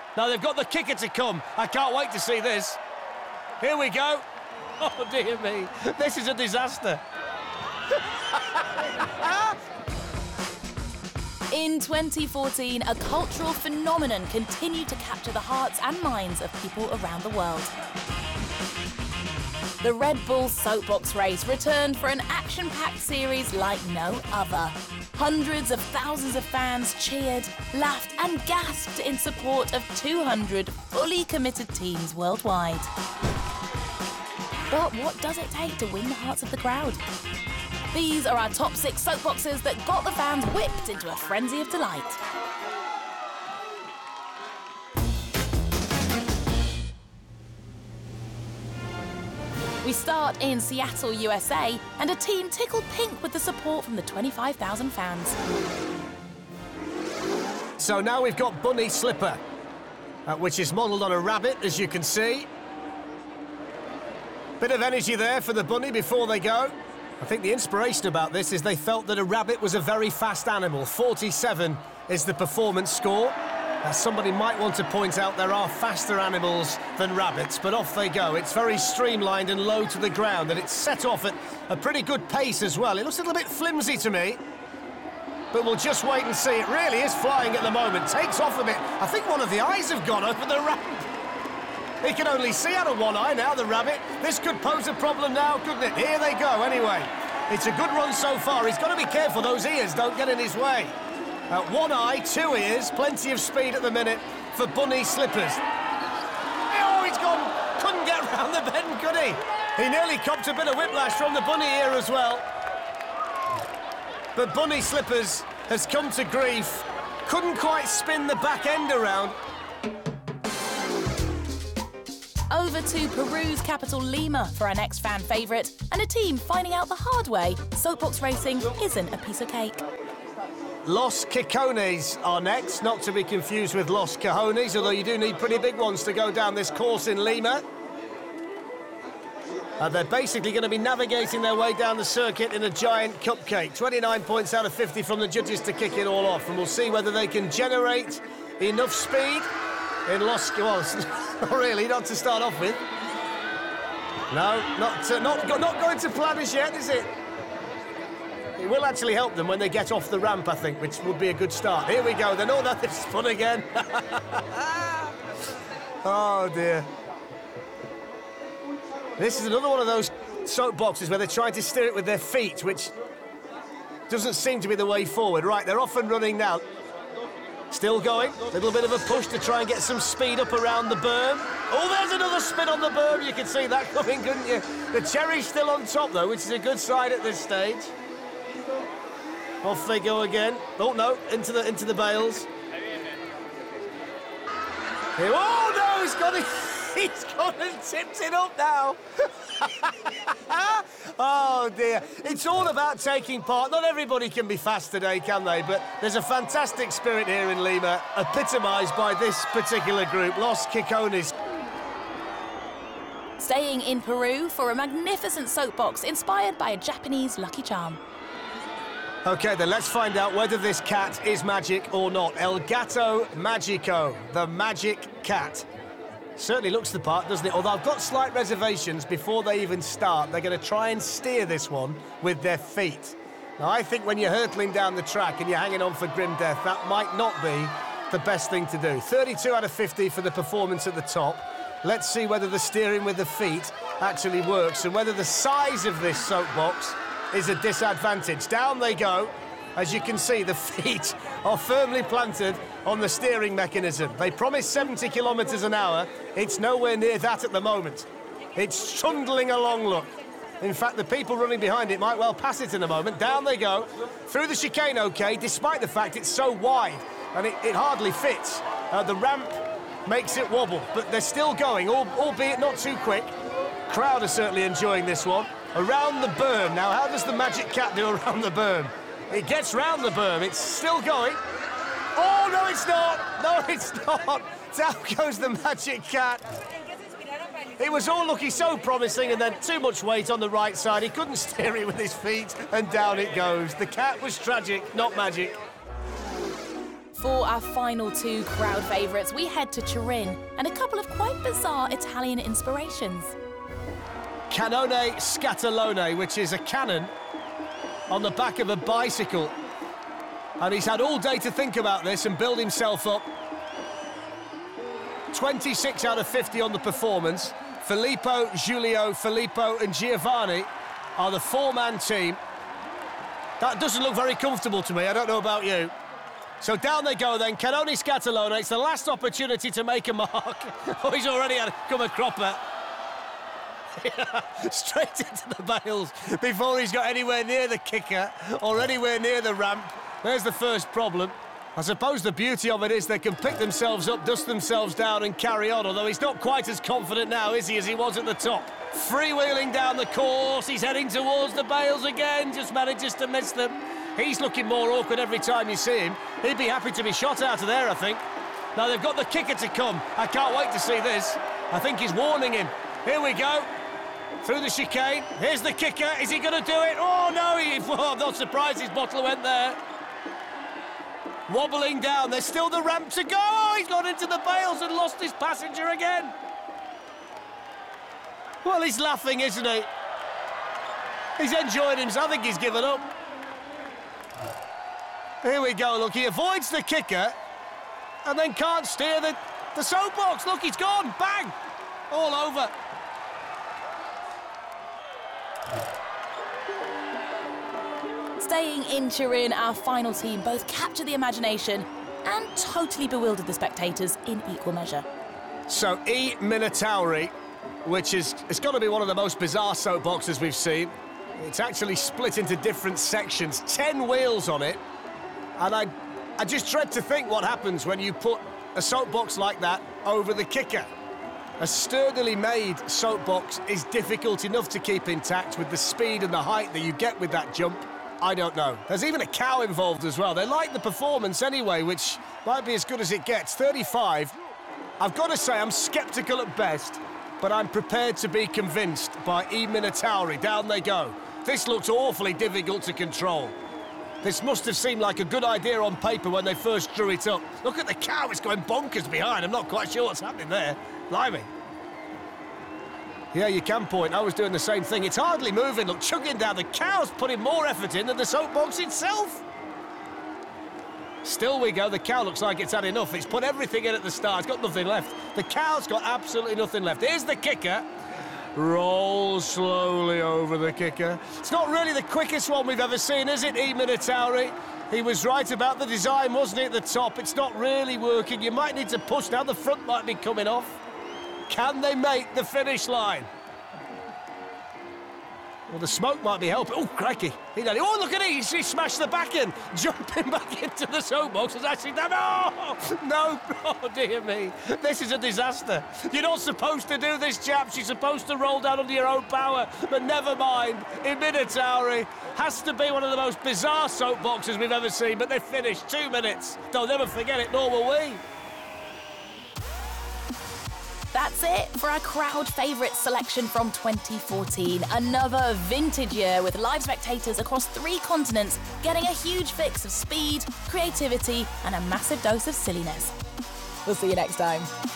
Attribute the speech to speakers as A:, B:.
A: Now they've got the kicker to come. I can't wait to see this. Here we go. Oh, dear me. This is a disaster.
B: In 2014, a cultural phenomenon continued to capture the hearts and minds of people around the world. The Red Bull Soapbox Race returned for an action-packed series like no other. Hundreds of thousands of fans cheered, laughed and gasped in support of 200 fully committed teams worldwide. But what does it take to win the hearts of the crowd? These are our top 6 soapboxes that got the fans whipped into a frenzy of delight. We start in Seattle, USA, and a team tickled pink with the support from the 25,000 fans.
A: So now we've got Bunny Slipper, which is modelled on a rabbit, as you can see. Bit of energy there for the bunny before they go. I think the inspiration about this is they felt that a rabbit was a very fast animal. 47 is the performance score. Somebody might want to point out there are faster animals than rabbits, but off they go. It's very streamlined and low to the ground, and it's set off at a pretty good pace as well. It looks a little bit flimsy to me, but we'll just wait and see. It really is flying at the moment. Takes off a bit. I think one of the eyes have gone over the ramp. He can only see out of one eye now, the rabbit. This could pose a problem now, couldn't it? Here they go, anyway. It's a good run so far. He's got to be careful those ears don't get in his way. One eye, 2 ears, plenty of speed at the minute for Bunny Slippers. Oh, he's gone. Couldn't get round the bend, could he? He nearly copped a bit of whiplash from the bunny ear as well. But Bunny Slippers has come to grief. Couldn't quite spin the back end around.
B: Over to Peru's capital, Lima, for our next fan favourite, and a team finding out the hard way soapbox racing isn't a piece of cake.
A: Los Cajones are next, not to be confused with Los Cajones, although you do need pretty big ones to go down this course in Lima. They're basically going to be navigating their way down the circuit in a giant cupcake. 29 points out of 50 from the judges to kick it all off, and we'll see whether they can generate enough speed in Los... Well, not really, not to start off with. No, not going to plan as yet, is it? It will actually help them when they get off the ramp, I think, which would be a good start. Here we go, then. Oh, that is fun again. Oh, dear. This is another one of those soapboxes where they're trying to steer it with their feet, which doesn't seem to be the way forward. Right, they're off and running now. Still going. A little bit of a push to try and get some speed up around the berm. Oh, there's another spin on the berm. You can see that coming, couldn't you? The cherry's still on top, though, which is a good sign at this stage. Off they go again. Oh, no, into the bales. Here, oh, no, he's gone and tipped it up now. Oh, dear. It's all about taking part. Not everybody can be fast today, can they? But there's a fantastic spirit here in Lima, epitomised by this particular group, Los Cajones.
B: Staying in Peru for a magnificent soapbox inspired by a Japanese Lucky Charm.
A: OK, then let's find out whether this cat is magic or not. El Gato Magico, the magic cat. Certainly looks the part, doesn't it? Although I've got slight reservations before they even start. They're going to try and steer this one with their feet. Now, I think when you're hurtling down the track and you're hanging on for grim death, that might not be the best thing to do. 32 out of 50 for the performance at the top. Let's see whether the steering with the feet actually works and whether the size of this soapbox is a disadvantage. Down they go. As you can see, the feet are firmly planted on the steering mechanism. They promised 70 kilometres an hour. It's nowhere near that at the moment. It's trundling along, look. In fact, the people running behind it might well pass it in a moment. Down they go. Through the chicane, OK, despite the fact it's so wide and it hardly fits. The ramp makes it wobble, but they're still going, albeit not too quick. Crowd are certainly enjoying this one. Around the berm. Now, how does the magic cat do around the berm? It gets round the berm. It's still going. Oh, no, it's not. No, it's not. Down goes the magic cat. It was all looking so promising, and then too much weight on the right side. He couldn't steer it with his feet, and down it goes. The cat was tragic, not magic.
B: For our final two crowd favourites, we head to Turin and a couple of quite bizarre Italian inspirations.
A: Cannone Scatolone, which is a cannon on the back of a bicycle. And he's had all day to think about this and build himself up. 26 out of 50 on the performance. Filippo, Giulio, Filippo and Giovanni are the four-man team. That doesn't look very comfortable to me, I don't know about you. So down they go then, Cannone Scatolone, it's the last opportunity to make a mark. Oh, he's already had come a cropper. Straight into the bails before he's got anywhere near the kicker or anywhere near the ramp. There's the first problem. I suppose the beauty of it is they can pick themselves up, dust themselves down and carry on, although he's not quite as confident now, is he, as he was at the top. Freewheeling down the course, he's heading towards the bails again, just manages to miss them. He's looking more awkward every time you see him. He'd be happy to be shot out of there, I think. Now they've got the kicker to come. I can't wait to see this. I think he's warning him. Here we go. Through the chicane. Here's the kicker. Is he going to do it? Oh, no. I'm not surprised his bottle went there. Wobbling down. There's still the ramp to go. Oh, he's gone into the bails and lost his passenger again. Well, he's laughing, isn't he? He's enjoying himself. I think he's given up. Here we go. Look, he avoids the kicker and then can't steer the soapbox. Look, he's gone. Bang. All over.
B: Staying in Turin, our final team both capture the imagination and totally bewildered the spectators in equal measure.
A: So, I Minotauri, which is, it's got to be one of the most bizarre soapboxes we've seen. It's actually split into different sections, 10 wheels on it. And I just dread to think what happens when you put a soapbox like that over the kicker. A sturdily made soapbox is difficult enough to keep intact with the speed and the height that you get with that jump. I don't know. There's even a cow involved as well. They like the performance anyway, which might be as good as it gets. 35. I've got to say, I'm sceptical at best, but I'm prepared to be convinced by I Minotauri. Down they go. This looks awfully difficult to control. This must have seemed like a good idea on paper when they first drew it up. Look at the cow, it's going bonkers behind. I'm not quite sure what's happening there. Blimey. Yeah, you can point. I was doing the same thing. It's hardly moving. Look, chugging down. The cow's putting more effort in than the soapbox itself. Still we go. The cow looks like it's had enough. It's put everything in at the start. It's got nothing left. The cow's got absolutely nothing left. Here's the kicker. Rolls slowly over the kicker. It's not really the quickest one we've ever seen, is it, I Minotauri? He was right about the design, wasn't he, at the top? It's not really working. You might need to push now. The front might be coming off. Can they make the finish line? Well, the smoke might be helping. Oh, crikey. Oh, look at it. He smashed the back end. Jumping back into the soapbox has actually done... Oh, no. Oh, dear me. This is a disaster. You're not supposed to do this, chaps. You're supposed to roll down under your own power. But never mind. I Minotauri has to be one of the most bizarre soapboxes we've ever seen. But they finished 2 minutes. They'll never forget it, nor will we.
B: That's it for our crowd favourite selection from 2014. Another vintage year with live spectators across 3 continents getting a huge fix of speed, creativity and a massive dose of silliness. We'll see you next time.